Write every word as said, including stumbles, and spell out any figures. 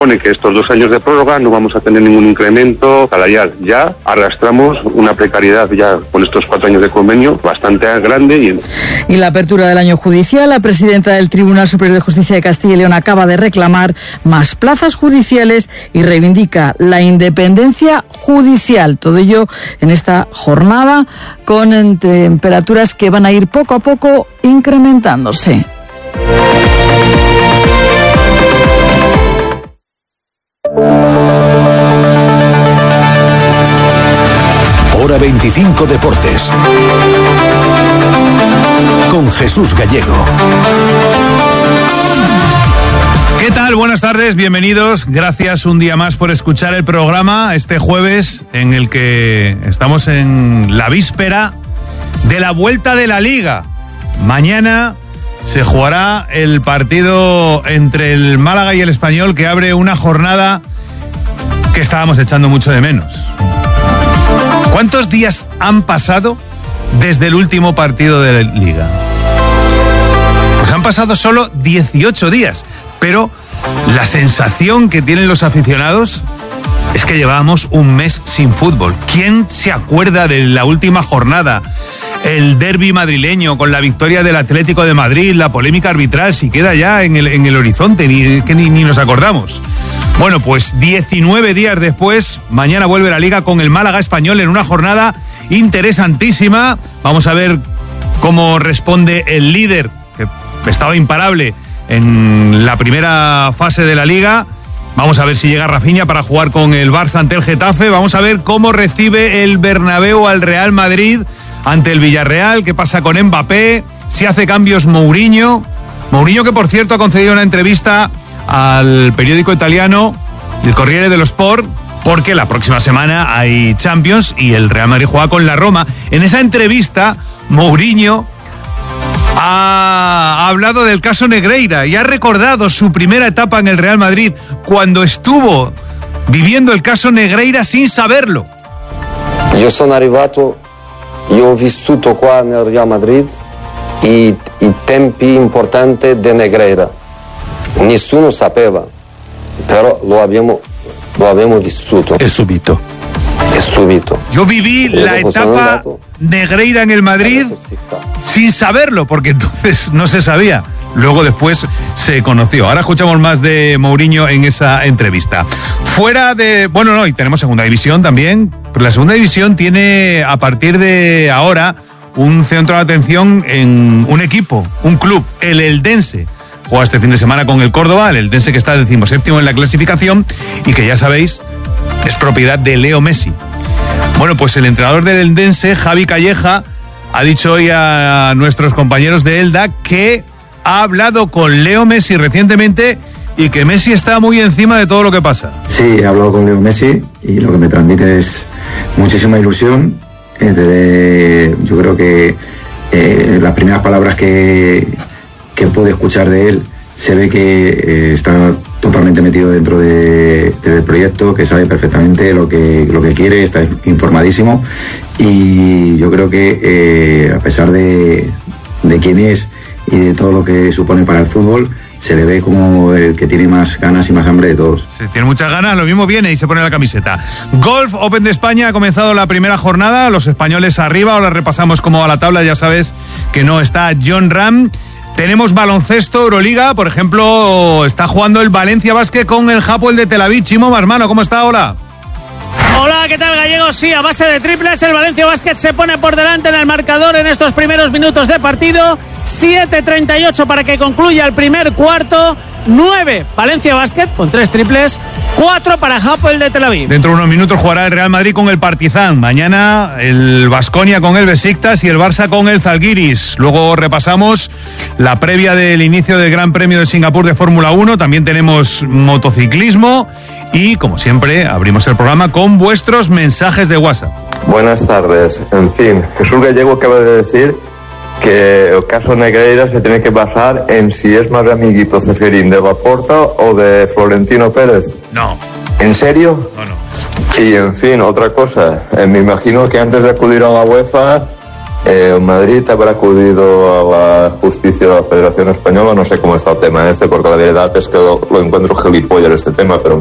Pone que estos dos años de prórroga no vamos a tener ningún incremento salarial. Ya arrastramos una precariedad ya con estos cuatro años de convenio bastante grande. Y, y la apertura del año judicial, la presidenta del Tribunal Superior de Justicia de Castilla y León acaba de reclamar más plazas judiciales y reivindica la independencia judicial. Todo ello en esta jornada con temperaturas que van a ir poco a poco incrementándose. Hora veinticinco Deportes con Jesús Gallego. ¿Qué tal? Buenas tardes, bienvenidos. Gracias un día más por escuchar el programa este jueves en el que estamos en la víspera de la vuelta de la Liga. Mañana se jugará el partido entre el Málaga y el Español, que abre una jornada que estábamos echando mucho de menos. ¿Cuántos días han pasado desde el último partido de la Liga? Pues han pasado solo dieciocho días, pero la sensación que tienen los aficionados es que llevábamos un mes sin fútbol. ¿Quién se acuerda de la última jornada? El derbi madrileño con la victoria del Atlético de Madrid, la polémica arbitral, si queda ya en el, en el horizonte, ni, que ni, ni nos acordamos. Bueno, pues diecinueve días después, mañana vuelve la Liga con el Málaga Español en una jornada interesantísima. Vamos a ver cómo responde el líder, que estaba imparable en la primera fase de la Liga. Vamos a ver si llega Rafinha para jugar con el Barça ante el Getafe. Vamos a ver cómo recibe el Bernabéu al Real Madrid ante el Villarreal, qué pasa con Mbappé, si hace cambios Mourinho. Mourinho, que por cierto ha concedido una entrevista al periódico italiano El Corriere dello Sport, porque la próxima semana hay Champions y el Real Madrid juega con la Roma. En esa entrevista, Mourinho ha hablado del caso Negreira y ha recordado su primera etapa en el Real Madrid, cuando estuvo viviendo el caso Negreira sin saberlo. Yo sono arrivato, io ho vissuto qua nel Real Madrid i, i tempi importanti di Negreira. Nessuno sapeva, però lo abbiamo, lo abbiamo vissuto. È subito. È subito. Yo viví la etapa Negreira en el Madrid sin saberlo, porque entonces no se sabía. Luego después se conoció. Ahora escuchamos más de Mourinho en esa entrevista. Fuera de... Bueno, no, y tenemos segunda división también. Pero la segunda división tiene, a partir de ahora, un centro de atención en un equipo, un club, el Eldense. Juega este fin de semana con el Córdoba, el Eldense, que está decimoséptimo en la clasificación y que, ya sabéis, es propiedad de Leo Messi. Bueno, pues el entrenador del Eldense, Javi Calleja, ha dicho hoy a nuestros compañeros de Elda que ha hablado con Leo Messi recientemente y que Messi está muy encima de todo lo que pasa. Sí, he hablado con Leo Messi y lo que me transmite es muchísima ilusión. Eh, desde, yo creo que eh, las primeras palabras que, que pude escuchar de él, se ve que eh, está totalmente metido dentro de, del proyecto, que sabe perfectamente lo que, lo que quiere, está informadísimo, y yo creo que eh, a pesar de, de quién es y de todo lo que supone para el fútbol, se le ve como el que tiene más ganas y más hambre de todos. Si tiene muchas ganas, lo mismo viene y se pone la camiseta. Golf Open de España ha comenzado la primera jornada, los españoles arriba, ahora repasamos cómo va la tabla, ya sabes que no está Jon Rahm. Tenemos baloncesto, Euroliga, por ejemplo, está jugando el Valencia Basket con el Hapoel de Tel Aviv. Chimo Marmano, ¿cómo está? Hola. Hola, ¿qué tal, Gallego? Sí, a base de triples, el Valencia Basket se pone por delante en el marcador en estos primeros minutos de partido. siete treinta y ocho para que concluya el primer cuarto. nueve Valencia Basket con tres triples, cuatro para Hapoel de Tel Aviv. Dentro de unos minutos jugará el Real Madrid con el Partizan. Mañana el Baskonia con el Besiktas y el Barça con el Zalgiris. Luego repasamos la previa del inicio del Gran Premio de Singapur de Fórmula uno. También tenemos motociclismo y, como siempre, abrimos el programa con vuestros mensajes de WhatsApp. Buenas tardes. En fin, Jesús Gallego acaba de decir que el caso Negreira se tiene que basar en si es más amiguito Ceferín de Laporta o de Florentino Pérez. No. ¿En serio? No, no. Y en fin, otra cosa, eh, me imagino que antes de acudir a la UEFA Eh, Madrid habrá acudido a la justicia de la Federación Española, no sé cómo está el tema este, porque la verdad es que lo, lo encuentro gilipollas este tema, pero